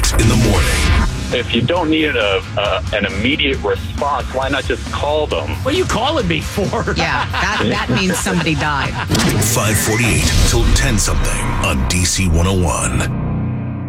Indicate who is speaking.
Speaker 1: 548 in the morning.
Speaker 2: If you don't need an immediate response, why not just call them?
Speaker 3: What are you calling me for?
Speaker 4: Yeah, that means somebody died.
Speaker 1: 548 till 10 something on DC 101.